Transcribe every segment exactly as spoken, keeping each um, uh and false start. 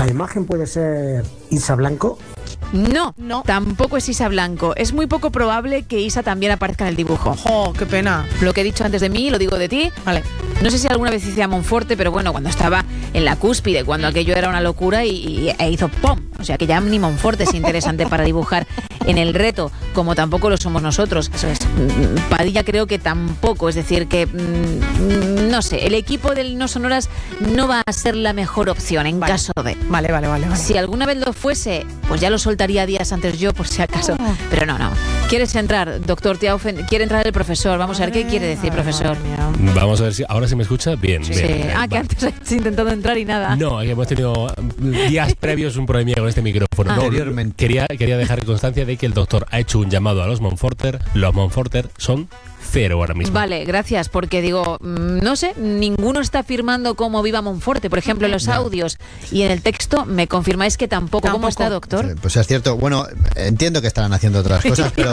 imagen puede ser Isa Blanco? No, No. tampoco es Isa Blanco. Es muy poco probable que Isa también aparezca en el dibujo. ¡Oh, qué pena! Lo que he dicho antes de mí, lo digo de ti. Vale. No sé si alguna vez hice a Monforte, pero bueno, cuando estaba en la cúspide, cuando aquello era una locura y, y e hizo ¡pum! O sea que ya ni Monforte es interesante para dibujar en el reto, como tampoco lo somos nosotros. Eso es. Padilla creo que tampoco, es decir, que mmm, no sé, el equipo del No Sonoras no va a ser la mejor opción en Vale. caso de... Vale, vale, vale, vale. Si alguna vez lo fuese, pues ya lo soltaría días antes yo, por si acaso. Oh. Pero no, no. ¿Quieres entrar, doctor Tiaufen? ¿Quiere entrar el profesor? Vamos a ver qué quiere decir, profesor. Vamos a ver si ahora se me escucha bien. Sí. bien, bien, Ah, que vale. antes has intentado entrar y nada. No, hemos tenido días previos un problema con este micrófono. Ah. No, Anteriormente. quería, quería dejar constancia de que el doctor ha hecho un llamado a los Monforter. Los Monforter son cero ahora mismo. Vale, gracias, porque digo, mm, no sé, ninguno está firmando como Viva Monforte, por ejemplo, en los audios y en el texto me confirmáis que tampoco. ¿Cómo Tampoco. está, doctor? Pues es cierto. Bueno, entiendo que estarán haciendo otras cosas, pero...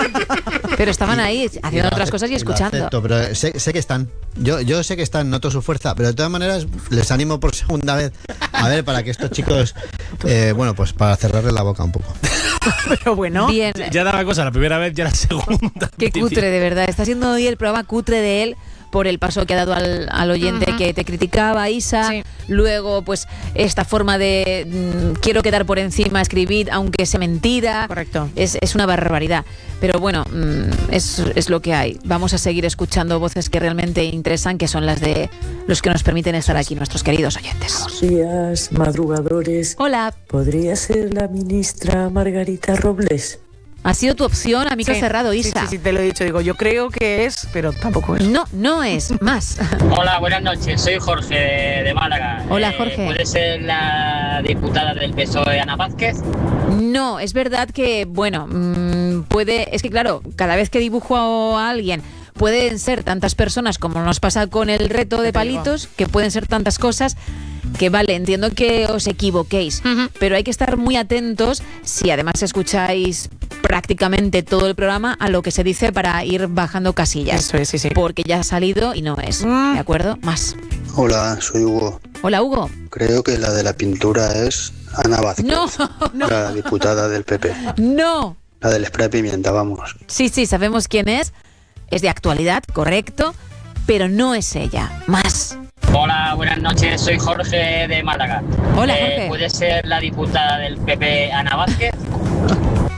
Pero estaban ahí haciendo y lo otras ace- cosas y lo escuchando. acepto, pero sé, sé que están. Yo, yo sé que están, noto su fuerza, pero de todas maneras les animo por segunda vez a ver para que estos chicos, eh, bueno, pues para cerrarle la boca un poco. Pero bueno. Bien, Ya daba cosa la primera vez, ya la segunda. qué cutre, de verdad. Está siendo hoy el programa cutre de él por el paso que ha dado al, al oyente Ujú. que te criticaba, Isa. Sí. Luego, pues, esta forma de mm, quiero quedar por encima, escribir, aunque sea mentira. Correcto. Es, es una barbaridad. Pero bueno, mm, es, es lo que hay. Vamos a seguir escuchando voces que realmente interesan, que son las de los que nos permiten estar aquí, nuestros queridos oyentes. Buenos días, madrugadores. Hola, ¿Podría ser la ministra Margarita Robles? ha sido tu opción a micro Sí. cerrado, Sí, Isa. sí, sí, te lo he dicho. Digo, yo creo que es, pero tampoco es. No, no es más. Hola, buenas noches. Soy Jorge de, de Málaga. Hola, Eh, Jorge. ¿Puede ser la diputada del P S O E, Ana Vázquez? No, es verdad que, bueno, mmm, puede... Es que claro, cada vez que dibujo a alguien pueden ser tantas personas como nos pasa con el reto de Te digo. palitos, que pueden ser tantas cosas que vale, entiendo que os equivoquéis, Ujú. pero hay que estar muy atentos si además escucháis prácticamente todo el programa a lo que se dice para ir bajando casillas. Eso es, sí, sí. Porque ya ha salido y no es, Mm. ¿de acuerdo? Más. Hola, soy Hugo. Hola, Hugo. Creo que la de la pintura es Ana Vázquez, No, la diputada del P P. no. La del spray pimienta, vamos. Sí, sí, sabemos quién es. Es de actualidad, correcto, pero no es ella. Más. Hola, buenas noches. Soy Jorge de Málaga. Hola, Eh, Jorge. ¿Puede ser la diputada del P P, Ana Vázquez?